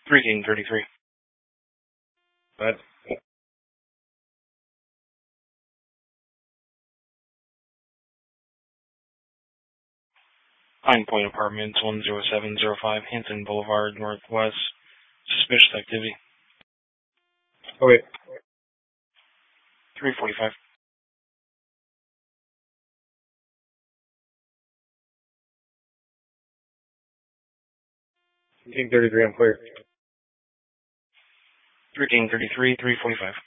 3 King 33. But Pine Point Apartments, 10705 Hampton Boulevard, Northwest. Suspicious activity. oh wait, 345. King 33, I'm clear. 3 King 33, 345.